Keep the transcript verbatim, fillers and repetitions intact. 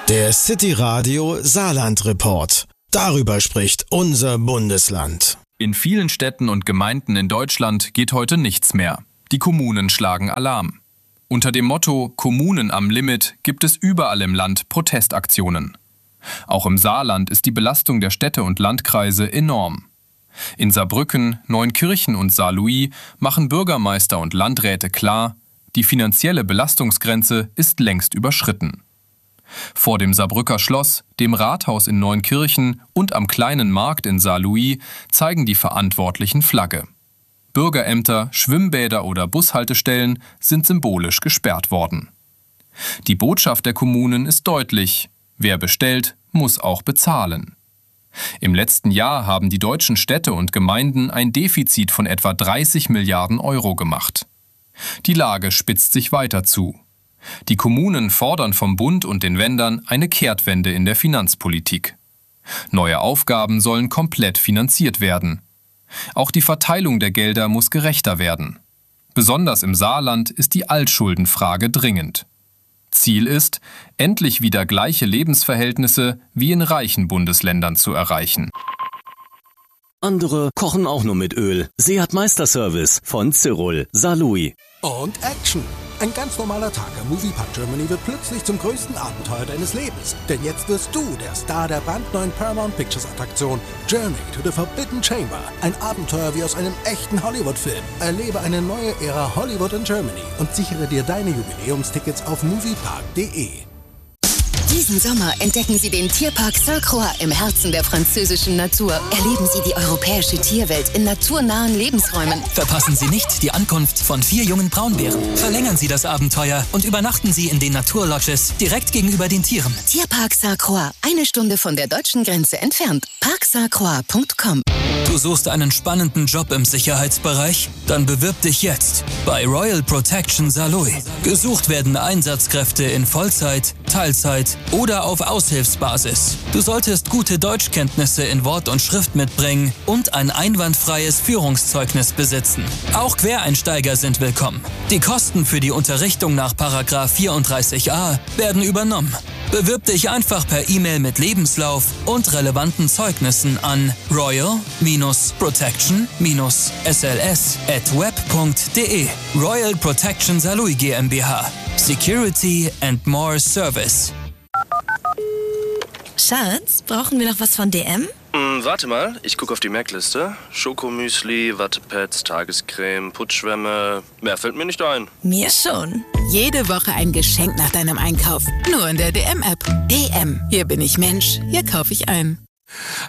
Der City Radio Saarland Report. Darüber spricht unser Bundesland. In vielen Städten und Gemeinden in Deutschland geht heute nichts mehr. Die Kommunen schlagen Alarm. Unter dem Motto Kommunen am Limit gibt es überall im Land Protestaktionen. Auch im Saarland ist die Belastung der Städte und Landkreise enorm. In Saarbrücken, Neunkirchen und Saarlouis machen Bürgermeister und Landräte klar, die finanzielle Belastungsgrenze ist längst überschritten. Vor dem Saarbrücker Schloss, dem Rathaus in Neunkirchen und am kleinen Markt in Saarlouis zeigen die Verantwortlichen Flagge. Bürgerämter, Schwimmbäder oder Bushaltestellen sind symbolisch gesperrt worden. Die Botschaft der Kommunen ist deutlich: Wer bestellt, muss auch bezahlen. Im letzten Jahr haben die deutschen Städte und Gemeinden ein Defizit von etwa dreißig Milliarden Euro gemacht. Die Lage spitzt sich weiter zu. Die Kommunen fordern vom Bund und den Ländern eine Kehrtwende in der Finanzpolitik. Neue Aufgaben sollen komplett finanziert werden. Auch die Verteilung der Gelder muss gerechter werden. Besonders im Saarland ist die Altschuldenfrage dringend. Ziel ist, endlich wieder gleiche Lebensverhältnisse wie in reichen Bundesländern zu erreichen. Andere kochen auch nur mit Öl. Seat Meisterservice von Cyril, Saarlouis. Und Action! Ein ganz normaler Tag am Moviepark Germany wird plötzlich zum größten Abenteuer deines Lebens. Denn jetzt wirst du der Star der brandneuen Paramount Pictures Attraktion Journey to the Forbidden Chamber. Ein Abenteuer wie aus einem echten Hollywood-Film. Erlebe eine neue Ära Hollywood in Germany und sichere dir deine Jubiläumstickets auf moviepark punkt de. Diesen Sommer entdecken Sie den Tierpark Sainte-Croix im Herzen der französischen Natur. Erleben Sie die europäische Tierwelt in naturnahen Lebensräumen. Verpassen Sie nicht die Ankunft von vier jungen Braunbären. Verlängern Sie das Abenteuer und übernachten Sie in den Naturlodges direkt gegenüber den Tieren. Tierpark Sainte-Croix, eine Stunde von der deutschen Grenze entfernt. park sainte croix punkt com. Du suchst einen spannenden Job im Sicherheitsbereich? Dann bewirb dich jetzt bei Royal Protection Saarlouis. Gesucht werden Einsatzkräfte in Vollzeit, Teilzeit oder auf Aushilfsbasis. Du solltest gute Deutschkenntnisse in Wort und Schrift mitbringen und ein einwandfreies Führungszeugnis besitzen. Auch Quereinsteiger sind willkommen. Die Kosten für die Unterrichtung nach Paragraph vierunddreißig a werden übernommen. Bewirb dich einfach per E-Mail mit Lebenslauf und relevanten Zeugnissen an royal-protection s l s at web punkt de. Royal Protection Saarlouis GmbH. Security and more Service. Schatz, brauchen wir noch was von D M? Mm, warte mal, ich gucke auf die Merkliste. Schokomüsli, Wattepads, Tagescreme, Putzschwämme. Mehr fällt mir nicht ein. Mir schon. Jede Woche ein Geschenk nach deinem Einkauf. Nur in der D M-App. D M. Hier bin ich Mensch, hier kaufe ich ein.